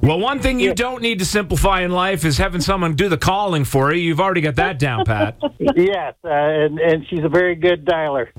Well, one thing you don't need to simplify in life is having someone do the calling for you. You've already got that down, Pat. Yes, and she's a very good dialer.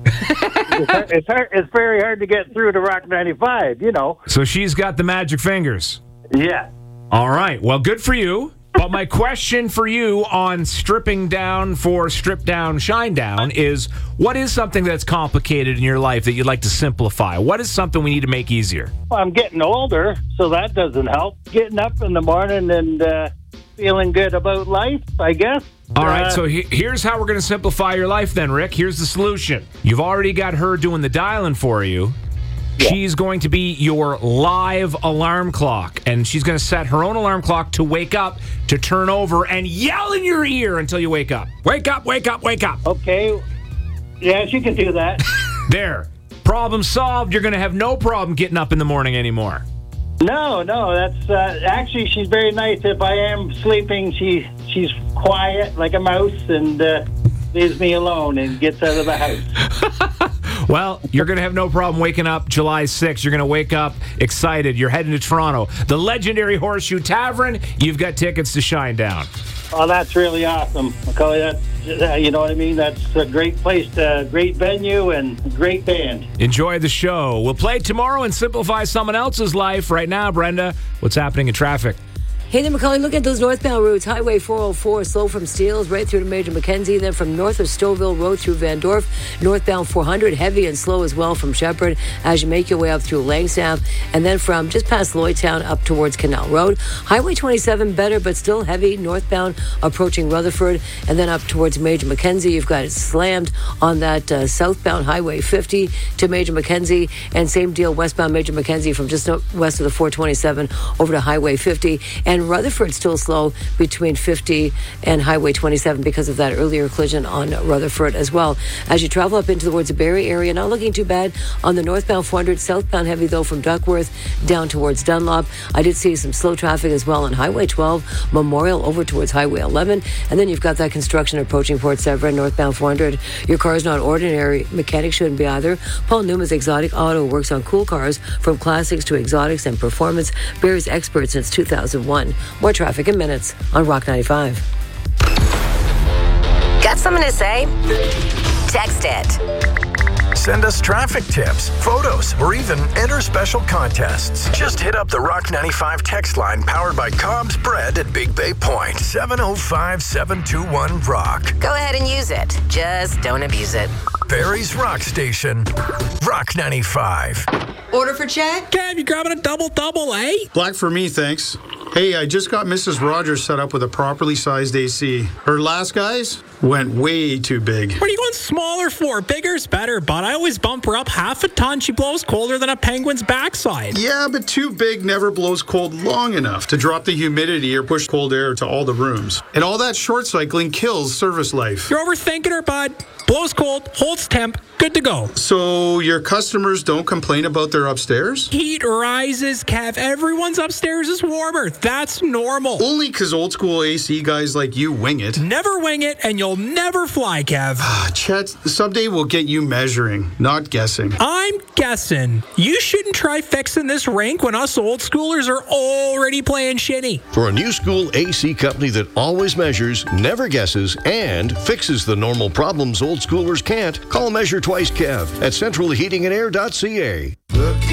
It's very hard to get through to Rock 95, you know. So she's got the magic fingers. Yeah. All right. Well, good for you. But my question for you on stripping down for strip down, shine down is, what is something that's complicated in your life that you'd like to simplify? What is something we need to make easier? Well, I'm getting older, so that doesn't help. Getting up in the morning and feeling good about life, I guess. All right, so here's how we're going to simplify your life then, Rick. Here's the solution. You've already got her doing the dialing for you. Yeah. She's going to be your live alarm clock, and she's going to set her own alarm clock to wake up, to turn over, and yell in your ear until you wake up. Wake up, wake up, wake up. Okay. Yeah, she can do that. There. Problem solved. You're going to have no problem getting up in the morning anymore. No, that's actually, she's very nice. If I am sleeping, she's quiet like a mouse and leaves me alone and gets out of the house. Well, you're going to have no problem waking up July 6th. You're going to wake up excited. You're heading to Toronto. The legendary Horseshoe Tavern. You've got tickets to Shine Down. Oh, that's really awesome. You know what I mean? That's a great place, great venue, and great band. Enjoy the show. We'll play tomorrow and simplify someone else's life. Right now, Brenda, what's happening in traffic? Hey there, McCully, look at those northbound routes. Highway 404, slow from Steeles right through to Major Mackenzie. Then from north of Stouffville Road through Van Dorp. Northbound 400, heavy and slow as well from Shepherd as you make your way up through Langstaff. And then from just past Lloydtown up towards Canal Road. Highway 27, better but still heavy northbound approaching Rutherford. And then up towards Major Mackenzie. You've got it slammed on that southbound Highway 50 to Major Mackenzie. And same deal westbound Major Mackenzie from just west of the 427 over to Highway 50. And Rutherford still slow between 50 and Highway 27 because of that earlier collision on Rutherford as well. As you travel up into towards the Barrie area, not looking too bad on the northbound 400, southbound heavy though from Duckworth down towards Dunlop. I did see some slow traffic as well on Highway 12, Memorial over towards Highway 11, and then you've got that construction approaching Port Severn, northbound 400. Your car is not ordinary. Mechanic shouldn't be either. Paul Newman's Exotic Auto works on cool cars from classics to exotics and performance. Barrie's expert since 2001. More traffic in minutes on Rock 95. Got something to say? Text it. Send us traffic tips, photos, or even enter special contests. Just hit up the Rock 95 text line powered by Cobb's Bread at Big Bay Point. 705-721-ROCK. Go ahead and use it. Just don't abuse it. Barrie's Rock Station. Rock 95. Order for check? Kev, you grabbing a double, eh? Black for me, thanks. Hey, I just got Mrs. Rogers set up with a properly sized AC. Her last guys went way too big. What are you going smaller for? Bigger's better, but I always bump her up half a ton. She blows colder than a penguin's backside. Yeah, but too big never blows cold long enough to drop the humidity or push cold air to all the rooms. And all that short cycling kills service life. You're overthinking her, bud. Blows cold, holds temp, good to go. So your customers don't complain about their upstairs? Heat rises, Kev. Everyone's upstairs is warmer. That's normal. Only because old school AC guys like you wing it. Never wing it, and you'll never fly, Kev. Chet, someday we'll get you measuring, not guessing. I'm guessing. You shouldn't try fixing this rink when us old schoolers are already playing shitty. For a new school AC company that always measures, never guesses, and fixes the normal problems old schoolers can't, call Measure Twice Kev at centralheatingandair.ca.